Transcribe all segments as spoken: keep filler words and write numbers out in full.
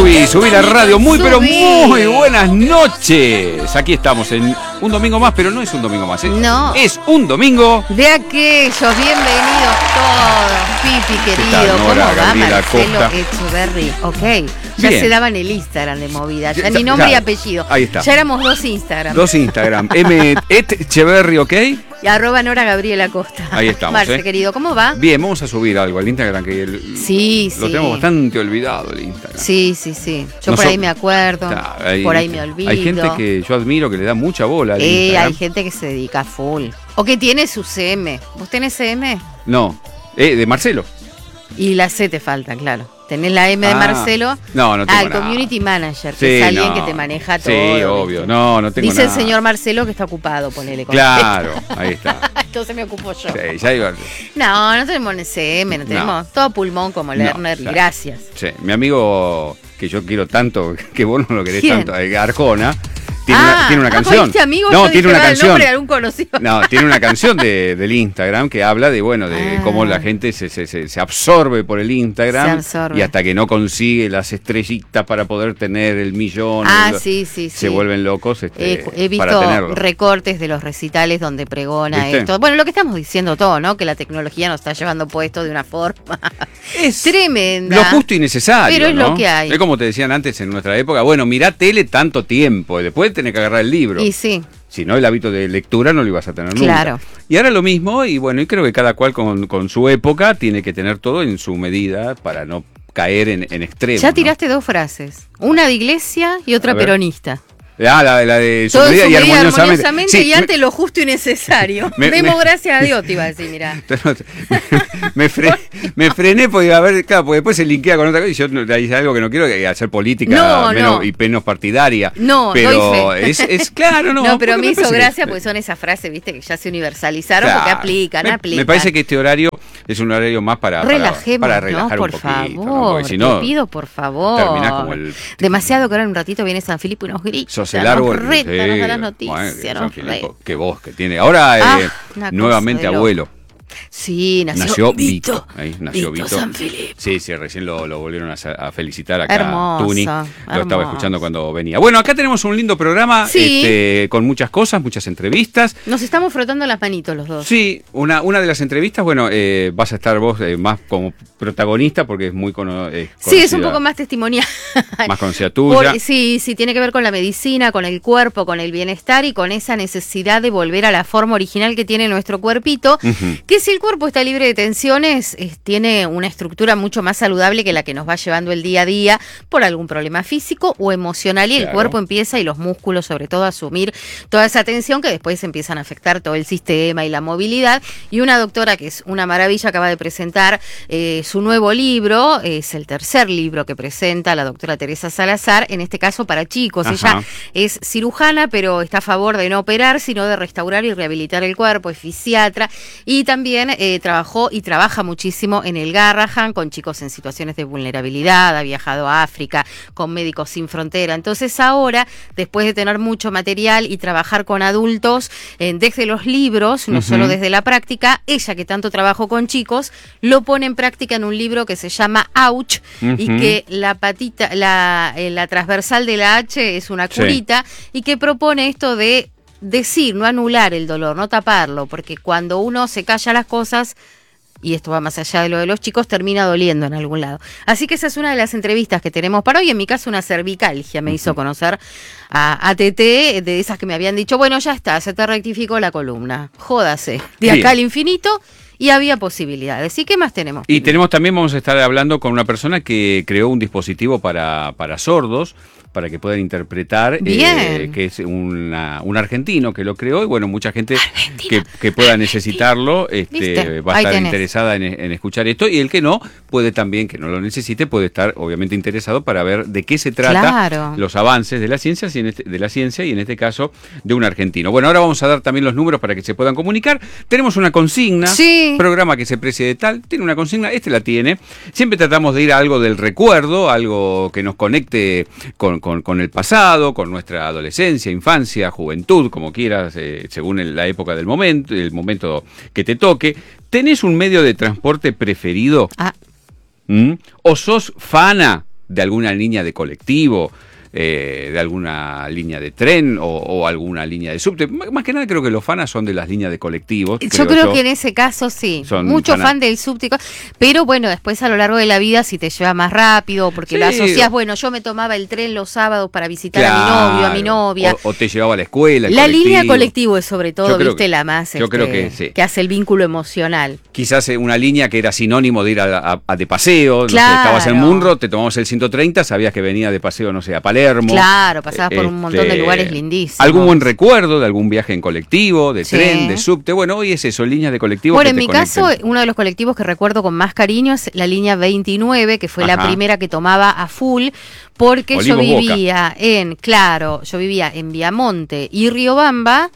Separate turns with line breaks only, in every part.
subí, subí la radio. Muy,
Subí.
pero muy buenas noches. Aquí estamos en un domingo más, pero no es un domingo más. ¿eh?
No.
Es un domingo.
De aquellos, bienvenidos todos. Pipi, querido,
tal,
¿cómo
Nora,
va
Gabriela
Marcelo
Costa?
Echeverry? Ok, ya
Bien.
se daban el Instagram de movida, ya,
Ya,
ni nombre
claro.
y apellido.
Ahí está.
Ya éramos dos Instagram.
Dos Instagram. M. Echeverry, ¿ok?
Y arroba Nora Gabriela Costa.
Ahí estamos,
Marce,
¿eh?
querido, ¿cómo va?
Bien, vamos a subir algo al Instagram que el-
Sí,
lo
sí.
tenemos bastante olvidado el Instagram.
Sí, sí, sí. Yo
No
por
so-
ahí me acuerdo,
Claro, hay-
por ahí me olvido.
Hay gente que yo admiro que le da mucha bola al
Eh,
Instagram.
hay gente que se dedica a full. O que tiene su C M. ¿Vos tenés C M?
No, eh, de Marcelo.
Y la C te falta, claro. Tenés la M de
Ah,
Marcelo.
no, no tengo
Ah, el
nada.
community manager, que
Sí,
es alguien
no.
que te maneja
Sí,
todo.
obvio.
¿viste?
No, no tengo
Dice
nada.
el señor Marcelo que está ocupado, ponele. con
Claro, ahí está.
Entonces me ocupo yo.
Sí, ya iba.
No, no tenemos C M, no tenemos todo pulmón como
No,
Lerner, y
claro.
gracias.
Sí, mi amigo que yo quiero tanto, que vos no lo querés
¿Quién?
tanto, eh, Arjona, tiene,
ah,
una, tiene una
ah,
canción.
¿viste, amigo?
No,
Yo
tiene
dije,
una
"Ah, el
canción.
nombre de algún conocido".
No, tiene una canción de, del Instagram que habla de, bueno, de
Ah.
cómo la gente se, se, se, se absorbe por el Instagram
Se absorbe.
y hasta que no consigue las estrellitas para poder tener el millón,
Ah,
el-
sí, sí,
se
sí.
vuelven locos este,
Eh, he
para
visto
tenerlo.
recortes de los recitales donde pregona
¿Viste?
esto. Bueno, lo que estamos diciendo todo, ¿no? Que la tecnología nos está llevando puesto de una forma
Es
tremenda.
lo justo y necesario.
Pero es
¿no?
lo que hay.
Es como te decían antes en nuestra época, bueno, mirá tele tanto tiempo y después tenés que agarrar el libro.
Y sí,
Si no, el hábito de lectura no lo ibas a tener nunca.
Claro.
Y ahora lo mismo, y bueno, y creo que cada cual con, con su época tiene que tener todo en su medida para no caer en, en extremos.
ya
¿no?
tiraste dos frases. Una de iglesia y otra
A ver.
peronista.
Ah, la, la de su
Todo en
medida
su
y
medida
armoniosamente.
armoniosamente
Sí,
y ante lo justo y necesario.
Me-
Demos
me-
gracias a Dios, te iba a decir, mirá.
me, fre- me frené porque, a ver, claro, porque después se linkea con otra cosa y yo no- ahí es algo que no quiero, que hacer política
No,
menos,
no.
y menos partidaria.
No,
pero
doy fe.
es, es claro, no.
No, pero
porque
me hizo
parece que-
gracia porque son esas frases, viste, que ya se universalizaron porque
Claro.
aplican,
me,
aplican.
me parece que este horario es un horario más para, para,
Relajemos,
para
¿no?
relajar
Por
un poquito,
favor,
¿no? Porque si no,
te pido por favor.
terminás como el-
Demasiado que ahora en un ratito viene San Filipo y nos grita,
sos el árbol.
nos reta, nos da las
sí,
noticias,
bueno, que
nos
San Filipo,
reta.
qué voz que tiene. Ahora,
Ah,
eh,
una cosa
nuevamente
de loco.
abuelo.
Sí, nació,
Nació
Vito.
Vito. Ahí nació
Vito
Vito.
San Filipo.
Sí, sí, recién lo, lo volvieron a, sa- a felicitar acá.
Hermoso,
Tuni. Lo estaba
hermoso.
escuchando cuando venía. Bueno, acá tenemos un lindo programa
Sí.
este, con muchas cosas, muchas entrevistas.
Nos estamos frotando las manitos los dos.
Sí, una, una de las entrevistas, bueno, eh, vas a estar vos eh, más como protagonista porque es muy cono eh,
Sí, es un
conocida-
poco más testimonial.
más conocida tuya.
Por- sí, sí, tiene que ver con la medicina, con el cuerpo, con el bienestar y con esa necesidad de volver a la forma original que tiene nuestro cuerpito,
Ujú.
que si el cuerpo está libre de tensiones, es- tiene una estructura mucho más saludable que la que nos va llevando el día a día por algún problema físico o emocional y el
Claro.
cuerpo empieza y los músculos sobre todo a asumir toda esa tensión que después empiezan a afectar todo el sistema y la movilidad. Y una doctora que es una maravilla acaba de presentar eh, su nuevo libro, es el tercer libro que presenta la doctora Teresa Salazar, en este caso para chicos.
Ajá.
Ella es cirujana, pero está a favor de no operar, sino de restaurar y rehabilitar el cuerpo, es fisiatra y también eh, trabajó y trabaja muchísimo en el Garrahan con chicos en situaciones de vulnerabilidad, ha viajado a África con Médicos Sin Frontera. Entonces ahora, después de tener mucho material y trabajar con adultos eh, desde los libros, no
Ujú.
solo desde la práctica, ella que tanto trabajó con chicos, lo pone en práctica en un libro que se llama Ouch y
Ujú.
que la patita, la, eh, la transversal de la H es una
Sí.
curita y que propone esto de decir, no anular el dolor, no taparlo, porque cuando uno se calla las cosas, y esto va más allá de lo de los chicos, termina doliendo en algún lado. Así que esa es una de las entrevistas que tenemos para hoy. En mi caso, una cervicalgia me hizo conocer a, a T T, de esas que me habían dicho, bueno, ya está, se te rectificó la columna, jódase, de acá
Bien.
al infinito, y había posibilidades. ¿Y qué más tenemos?
Y tenemos también, vamos a estar hablando con una persona que creó un dispositivo para, para sordos, para que puedan interpretar,
Bien.
eh, que es una- un argentino que lo creó, y bueno, mucha gente que, que pueda necesitarlo este,
¿Viste?
va a
Ahí
estar
tenés.
interesada en, en escuchar esto, y el que no, puede también, que no lo necesite, puede estar obviamente interesado para ver de qué se trata
Claro.
los avances de la ciencia, y en este, de la ciencia y en este caso de un argentino. Bueno, ahora vamos a dar también los números para que se puedan comunicar. Tenemos una consigna,
Sí.
programa que se precie de tal, tiene una consigna, este la tiene. Siempre tratamos de ir a algo del recuerdo, algo que nos conecte con, con, con el pasado, con nuestra adolescencia, infancia, juventud, como quieras, eh, según el- la época del momento, el momento que te toque. ¿Tenés un medio de transporte preferido?
Ah,
¿Mm? ¿O sos fana de alguna línea de colectivo, eh, de alguna línea de tren o, o alguna línea de subte. M- Más que nada creo que los fanas son de las líneas de colectivos.
Yo creo que en ese caso sí,
Son
mucho
fanas-
fan del subte, y co- pero bueno, después a lo largo de la vida si te lleva más rápido, porque
Sí.
lo asocias, bueno, yo me tomaba el tren los sábados para visitar a mi novio, a mi
Claro.
novia.
O, o te llevaba a la escuela. el
La línea
colectivo.
colectivo es sobre todo,
Yo creo
viste,
que-
la más
yo
este,
creo que sí.
hace el vínculo emocional.
Quizás eh, una línea que era sinónimo de ir a, a- a de paseo. No sé,
Claro.
estabas en Munro, te tomabas el ciento treinta, sabías que venía de paseo, no sé, a Palermo.
Claro, pasabas por un montón de
Este,
lugares lindísimos.
Algún buen recuerdo de algún viaje en colectivo, de
Sí.
tren, de subte. Bueno, hoy es eso, líneas de colectivo.
Bueno,
que
en
te
mi
conecten.
caso, uno de los colectivos que recuerdo con más cariño es la línea veintinueve, que fue la
Ajá.
primera que tomaba a full, porque yo
Olivos Boca.
vivía en, claro, yo vivía en Viamonte y Riobamba.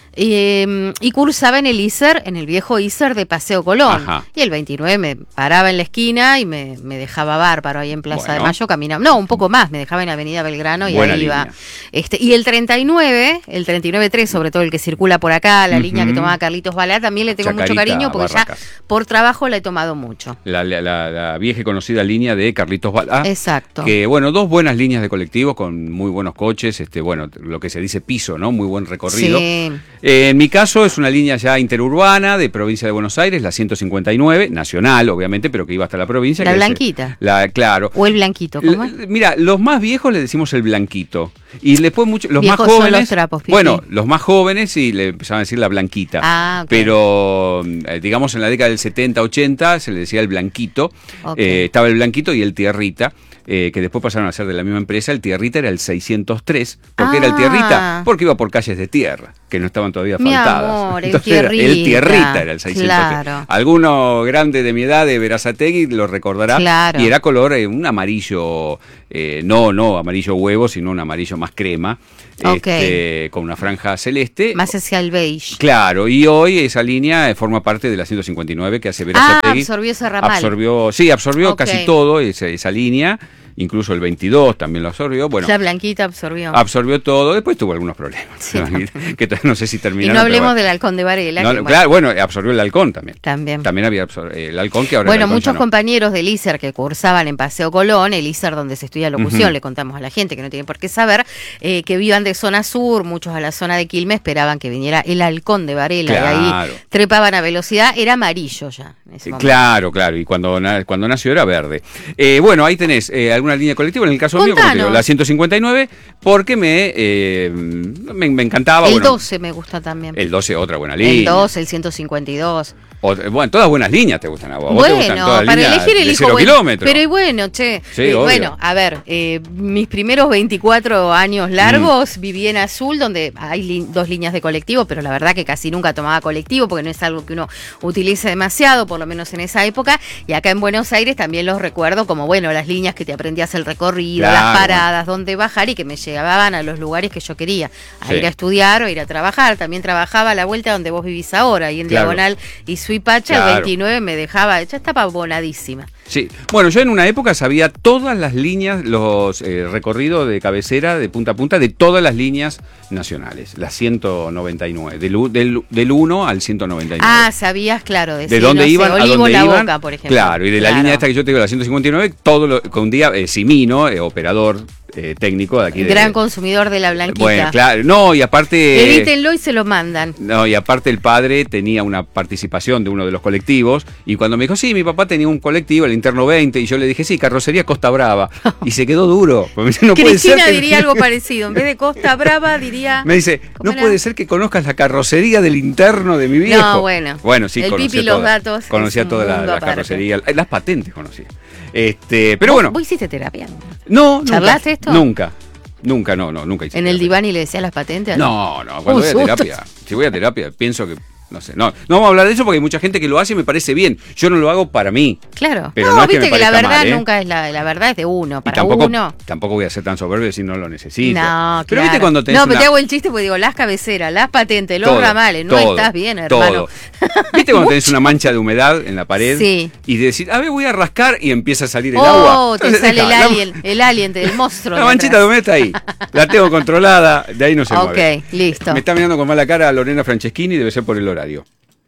Eh, y cursaba en el I S E R, en el viejo I S E R de Paseo Colón.
Ajá.
Y el veintinueve me paraba en la esquina y me, me dejaba bárbaro ahí en Plaza de
Bueno.
Mayo caminando. No, un poco más, me dejaba en Avenida Belgrano y
Buena
ahí iba.
línea.
Este, y el treinta y nueve, el treinta y nueve tres, sobre todo el que circula por acá, la
Ujú.
línea que tomaba Carlitos Balá, también le tengo mucho
Chacarita,
cariño porque
Barracas.
ya por trabajo la he tomado mucho.
La, la- la- la vieja y conocida línea de Carlitos Balá.
Exacto.
Que, bueno, dos buenas líneas de colectivos con muy buenos coches, este, bueno, lo que se dice piso, ¿no? Muy buen recorrido.
Sí.
Eh, en mi caso es una línea ya interurbana de provincia de Buenos Aires, la ciento cincuenta y nueve, nacional, obviamente, pero que iba hasta la provincia.
La
que es, eh,
blanquita.
La, claro.
O el blanquito, ¿cómo es?
L- Mira, los más viejos le decimos el blanquito. Y después muchos, los
Viejos
más
son
jóvenes.
los trapos, Pipi.
bueno, los más jóvenes sí le empezaban a decir la blanquita.
Ah, ok.
Pero, eh, digamos, en la década del setenta, ochenta se le decía el blanquito.
Ok.
Eh, estaba el blanquito y el tierrita. Eh, que después pasaron a ser de la misma empresa. El tierrita era el seiscientos tres. ¿Por qué era el
Ah.
tierrita? Porque iba por calles de tierra, que no estaban todavía
Mi
asfaltadas.
amor, el
Entonces era-
tierrita.
el tierrita era el seiscientos tres.
Claro.
Alguno grande de mi edad de Berazategui lo recordará.
Claro.
Y era color, eh, un amarillo, eh, no, no amarillo huevo, sino un amarillo más crema,
Ok.
este, con una franja celeste.
Más hacia el beige.
Claro, y hoy esa línea eh, forma parte de la ciento cincuenta y nueve que hace
Ah,
Berazategui.
absorbió ese ramal.
Absorbió, sí, absorbió
Ok.
casi todo esa, esa línea, incluso el veintidós también lo absorbió. Bueno,
La blanquita absorbió.
absorbió todo, después tuvo algunos problemas,
Sí,
que todavía no sé si
y
terminaron.
no
pero
hablemos
bueno.
del halcón de Varela.
No,
que, bueno,
claro, bueno, absorbió el halcón también.
También.
También había absor- eh, el halcón que ahora
Bueno,
el halcón ya
muchos
no.
compañeros del I S E R que cursaban en Paseo Colón, el I S E R donde se estudia locución,
Ujú.
le contamos a la gente que no tiene por qué saber, eh, que vivan de zona sur, muchos a la zona de Quilmes, esperaban que viniera el halcón de Varela y
Claro.
ahí trepaban a velocidad, era amarillo ya. En ese
Eh,
momento.
Claro, claro, y cuando, na- cuando nació era verde. Eh, bueno, ahí tenés eh, alguna línea colectiva, en el caso mío, como te digo,
Contanos.
la ciento cincuenta y nueve, porque me, eh, me, me encantaba.
El
bueno,
doce me gusta también.
El doce, otra buena línea.
El doce, el ciento cincuenta y dos.
Otra- bueno, todas buenas líneas te gustan a vos. ¿A vos te gustan
Bueno,
todas las
para
líneas
elegir
de
elijo
cero
bueno,
kilómetros.
pero y bueno, che,
Sí,
eh,
obvio.
bueno, a ver, eh, mis primeros veinticuatro años largos viví en Azul, donde hay li- dos líneas de colectivo, pero la verdad que casi nunca tomaba colectivo, porque no es algo que uno utilice demasiado, por lo menos en esa época, y acá en Buenos Aires también los recuerdo como, bueno, las líneas que te aprendías el recorrido,
Claro,
las paradas, dónde bajar, y que me llevaban a los lugares que yo quería, a
Sí.
ir a estudiar o ir a trabajar. También trabajaba a la vuelta donde vos vivís ahora, y en
Claro.
Diagonal y Suipacha,
Claro.
el veintinueve me dejaba, ya estaba abonadísima.
Sí, bueno, yo en una época sabía todas las líneas, los eh, recorridos de cabecera, de punta a punta, de todas las líneas nacionales, las ciento noventa y nueve, del, u- del, del uno al ciento noventa y nueve.
Ah, sabías, claro,
de
decir,
dónde
no sé,
iban a
Olivo
dónde
La
iban.
Boca, por ejemplo.
Claro, y de la
Claro.
línea esta que yo te digo, la ciento cincuenta y nueve, todo lo que un día eh, Simino, eh, operador eh, técnico de aquí de
Gran consumidor de la blanquita.
Bueno, claro, no, y aparte
Edítenlo y se lo mandan.
No, y aparte el padre tenía una participación de uno de los colectivos, y cuando me dijo, sí, mi papá tenía un colectivo, el Interno veinte, y yo le dije, sí, carrocería Costa Brava, y se quedó duro. Porque me dice, no puede ser
Cristina
que-
diría algo parecido. En vez de Costa Brava diría...
Me dice,
¿Cómo
no
era?
puede ser que conozcas la carrocería del interno de mi viejo.
No, bueno.
Bueno, sí,
El
conocía
Pipi los
toda-
datos es
Conocía
un
toda la,
mundo
la
aparte.
carrocería, eh, las patentes conocía. Este, pero
¿Vos-
bueno,
¿Vos hiciste terapia?
no, nunca,
¿Charlaste esto?
Nunca, nunca, no, no, nunca hice
¿En el
terapia.
diván y le decías las patentes?
No, no,
Un
cuando voy a
susto.
terapia, si voy a terapia, pienso que, no sé, no, no vamos a hablar de eso porque hay mucha gente que lo hace y me parece bien. Yo no lo hago para mí.
Claro.
Pero
no,
no es que
viste
me
que, la
parezca
verdad
mal, ¿eh?
nunca es la, la verdad es de uno,
Y
para
tampoco,
uno.
tampoco voy a ser tan soberbio si no lo necesito.
No,
Pero
claro.
viste cuando tenés
No, pero
una-
te hago el chiste porque digo, las cabeceras, las patentes, los
todo,
ramales, no
todo,
estás bien, hermano.
todo. ¿Viste cuando tenés una mancha de humedad en la pared?
Sí.
Y decís, a ver, voy a rascar y empieza a salir el
Oh,
agua.
te
Entonces,
sale el
dejá, la-
alien, el alien, el monstruo.
La
de
manchita
atrás.
de humedad está ahí. La tengo controlada, de ahí no se
Ok,
mueve.
listo.
Me está mirando con mala cara Lorena Franceschini, debe ser por el horario.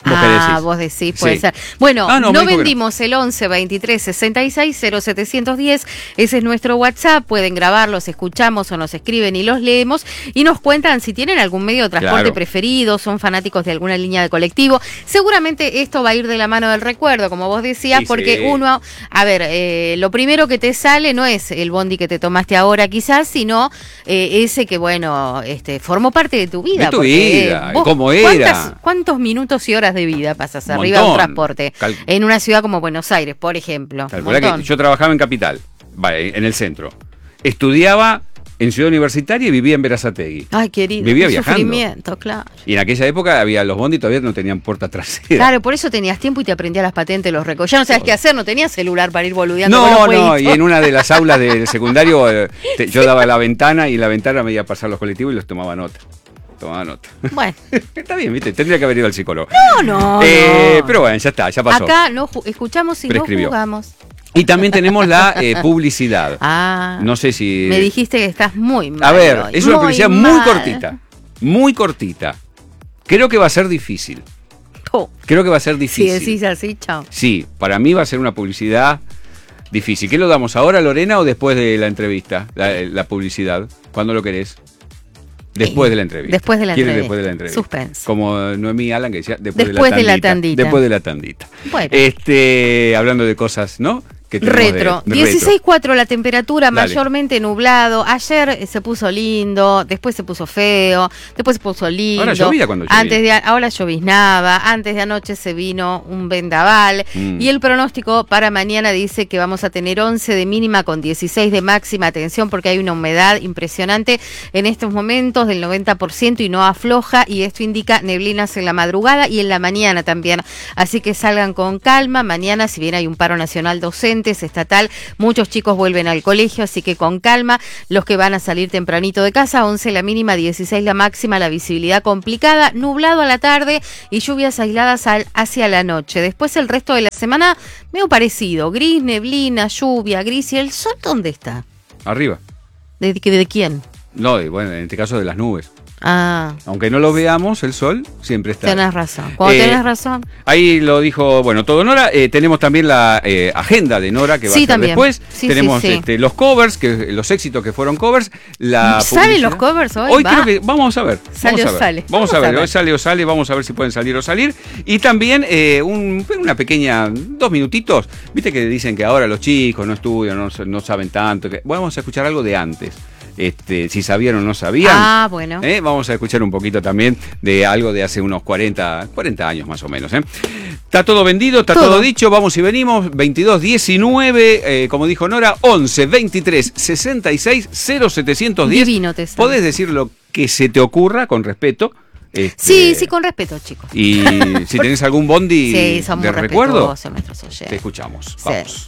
¿Vos
ah,
qué decís?
vos decís, puede
Sí.
ser. Bueno,
Ah, no,
no,
me dijo que
vendimos el once veintitrés sesenta y seis cero setecientos diez. Ese es nuestro WhatsApp. Pueden grabarlos, escuchamos o nos escriben y los leemos. Y nos cuentan si tienen algún medio de transporte
Claro.
preferido, son fanáticos de alguna línea de colectivo. Seguramente esto va a ir de la mano del recuerdo, como vos decías,
Sí,
porque
sí.
uno, a ver, eh, lo primero que te sale no es el bondi que te tomaste ahora quizás, sino eh, ese que, bueno, este, formó parte de tu vida.
De tu
porque,
vida,
vos,
¿cómo
¿cuántas-
era?
¿Cuántos minutos y horas de vida pasas
Un
arriba de un
montón.
transporte?
Cal-
En una ciudad como Buenos Aires, por ejemplo. Un
Calculá
montón.
que yo trabajaba en Capital, vale, en el centro. Estudiaba en Ciudad Universitaria y vivía en Berazategui.
Ay, querido,
Vivía
qué
viajando.
sufrimiento, claro.
Y en aquella época había los bondis todavía no tenían puerta trasera.
Claro, por eso tenías tiempo y te aprendías las patentes, los récords. Ya no sabes qué hacer, no tenías celular para ir boludeando con
No,
los
no, y
jueguitos.
en una de las aulas del secundario eh, te- yo daba la ventana y en la ventana me iba a pasar los colectivos y los tomaba nota. Tomaba nota.
Bueno,
Está bien, viste, tendría que haber ido al psicólogo.
no, no,
Eh,
no.
Pero bueno, ya está, ya pasó.
Acá no ju- escuchamos y
Prescribió.
no jugamos.
Y también tenemos la eh, publicidad.
Ah,
No sé si...
me dijiste que estás muy mal.
A ver,
hoy,
es una
muy
publicidad muy
mal.
cortita. Muy cortita. Creo que va a ser difícil.
Oh,
Creo que va a ser
si
difícil.
decís así, chao.
Sí, para mí va a ser una publicidad difícil. ¿Qué lo damos ahora, Lorena, o después de la entrevista? La, la publicidad. ¿Cuándo lo querés? Después
Eh,
de la entrevista.
después de la
¿Quién es
entrevista.
después de la entrevista?
Suspense.
Como Noemí Alan que decía, después,
Después
de,
de
la
la
tandita,
tandita.
Después de la tandita.
Bueno.
Este, hablando de cosas, ¿no? Que tenemos
Retro,
de- de
dieciséis
retro.
cuatro la temperatura,
Dale.
mayormente nublado. Ayer eh, se puso lindo, después se puso feo, después se puso lindo.
Ahora llovía cuando llovía.
Antes de, ahora lloviznaba, antes de anoche se vino un vendaval.
Mm.
Y el pronóstico para mañana dice que vamos a tener once de mínima con dieciséis de máxima. Atención porque hay una humedad impresionante en estos momentos del noventa por ciento y no afloja. Y esto indica neblinas en la madrugada y en la mañana también. Así que salgan con calma. Mañana, si bien hay un paro nacional docente, estatal, muchos chicos vuelven al colegio, así que con calma, los que van a salir tempranito de casa, once la mínima, dieciséis la máxima, la visibilidad complicada, nublado a la tarde y lluvias aisladas al, hacia la noche. Después el resto de la semana, medio parecido, gris, neblina, lluvia, gris, y el sol, ¿dónde está?
Arriba.
¿De, de, de quién?
No, de- bueno, en este caso de las nubes.
Ah,
Aunque no lo veamos, el sol siempre está.
tenés razón. Cuando
Eh,
tenés razón.
Ahí lo dijo, bueno, todo Nora. Eh, tenemos también la eh, agenda de Nora que va
Sí,
a ser
también.
después.
Sí,
tenemos
sí, sí.
Este, los covers, que los éxitos que fueron covers. La
¿Salen
publicidad.
los covers hoy?
Hoy
Va.
creo que vamos a ver.
Sale
vamos a
o
ver.
sale.
Vamos,
Vamos
a
a
ver.
ver.
Hoy sale o sale. Vamos a ver si pueden salir o salir. Y también eh, un, una pequeña, dos minutitos. Viste que dicen que ahora los chicos no estudian, no, no saben tanto. Que, bueno, vamos a escuchar algo de antes. Este, si sabían o no sabían.
Ah, bueno.
¿Eh? Vamos a escuchar un poquito también de algo de hace unos cuarenta, cuarenta años más o menos. ¿eh? Está todo vendido, está todo,
Todo.
dicho, vamos y venimos. veintidós diecinueve, eh, como dijo Nora, once veintitrés sesenta y seis cero setecientos diez.
Divino te sale.
Podés decir lo que se te ocurra con respeto. Este,
Sí, sí, con respeto, chicos.
Y si tenés algún bondi
Sí, somos
de recuerdo,
respetuosos nuestros oyentes.
te escuchamos.
Sí.
Vamos.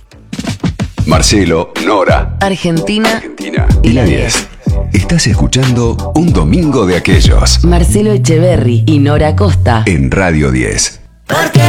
Marcelo, Nora,
Argentina
Argentina y la diez. Estás escuchando Un Domingo de Aquellos
Marcelo Echeverry y Nora Costa.
en Radio diez.